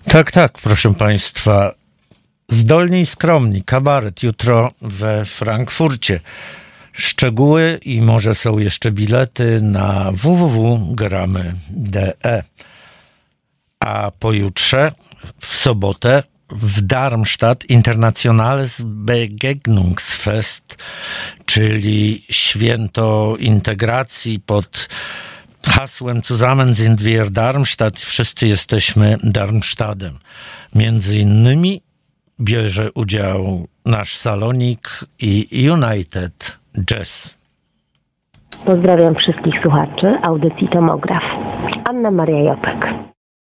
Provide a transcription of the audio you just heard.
Tak, proszę Państwa. Zdolni i skromni, kabaret jutro we Frankfurcie. Szczegóły i może są jeszcze bilety na www.gramy.de. A pojutrze, w sobotę, w Darmstadt Internationales Begegnungsfest, czyli święto integracji pod hasłem Zusammen sind wir Darmstadt. Wszyscy jesteśmy Darmstadtem. Między innymi bierze udział nasz Salonik i United Jazz. Pozdrawiam wszystkich słuchaczy audycji Tomograf. Anna Maria Jopek.